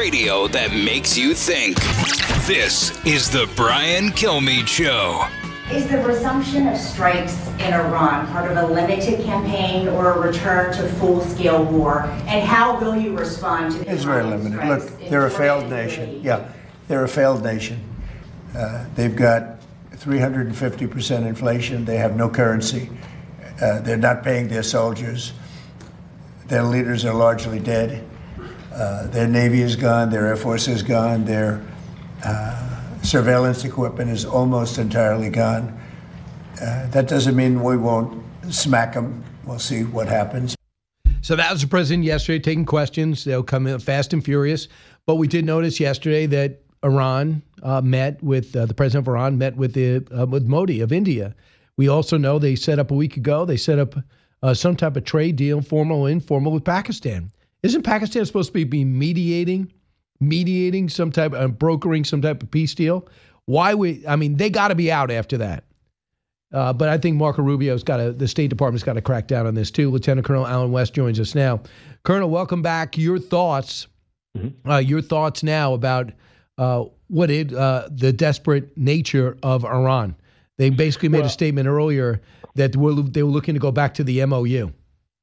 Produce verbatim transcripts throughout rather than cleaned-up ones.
radio that makes you think. This is the Brian Kilmeade Show. Is the resumption of strikes in Iran part of a limited campaign or a return to full-scale war? And how will you respond to the It's very limited. Look, they're a failed nation. Yeah, they're a failed nation. Uh, they've got three hundred fifty percent inflation. They have no currency. Uh, they're not paying their soldiers. Their leaders are largely dead. Uh, their Navy is gone. Their Air Force is gone. Their uh, surveillance equipment is almost entirely gone. Uh, that doesn't mean we won't smack them. We'll see what happens. So that was the president yesterday taking questions. They'll come in fast and furious. But we did notice yesterday that Iran uh, met with, uh, the president of Iran met with, the, uh, with Modi of India. We also know they set up a week ago, they set up uh, some type of trade deal, formal or informal, with Pakistan. Isn't Pakistan supposed to be, be mediating? mediating some type of, uh, brokering some type of peace deal? Why we, I mean, they got to be out after that. Uh, but I think Marco Rubio's got to, the State Department's got to crack down on this too. Lieutenant Colonel Allen West joins us now. Colonel, welcome back. Your thoughts, mm-hmm. uh, your thoughts now about uh, what it, uh, the desperate nature of Iran. They basically made well, a statement earlier that they were, they were looking to go back to the M O U.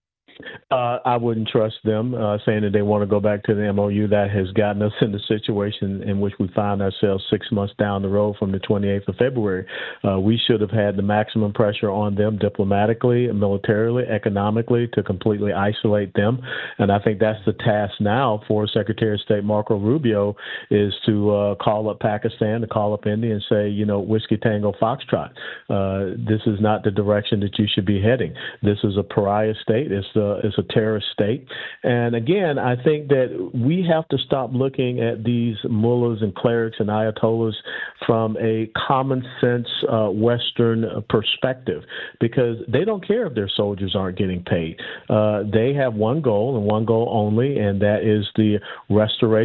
Uh, I wouldn't trust them uh, saying that they want to go back to the M O U. That has gotten us in the situation in which we find ourselves six months down the road from the twenty-eighth of February. Uh, we should have had the maximum pressure on them diplomatically, militarily, economically to completely isolate them. And I think that's the task now for Secretary of State Marco Rubio, is to uh, call up Pakistan, to call up India and say, you know, Whiskey Tango Foxtrot, uh, this is not the direction that you should be heading. This is a pariah state. It's the It's a terrorist state. And again, I think that we have to stop looking at these mullahs and clerics and ayatollahs from a common sense uh, Western perspective, because they don't care if their soldiers aren't getting paid. Uh, they have one goal and one goal only, and that is the restoration